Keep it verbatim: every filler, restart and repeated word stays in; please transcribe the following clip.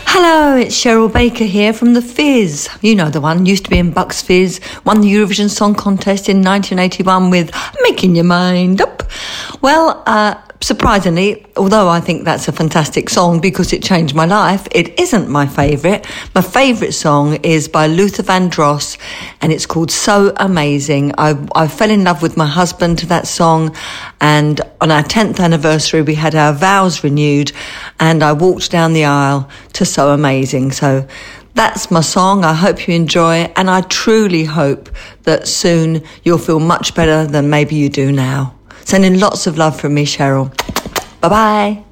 Hello, it's Cheryl Baker here from The Fizz. You know the one, used to be in Bucks Fizz, won the Eurovision Song Contest in nineteen eighty-one with Making Your Mind Up. Well, uh, surprisingly, although I think that's a fantastic song because it changed my life, it isn't my favourite. My favourite song is by Luther Vandross and it's called So Amazing. I, I fell in love with my husband to that song, and on our tenth anniversary we had our vows renewed and I walked down the aisle to So Amazing. So that's my song. I hope you enjoy it, and I truly hope that soon you'll feel much better than maybe you do now. Sending lots of love from me, Cheryl. Bye-bye.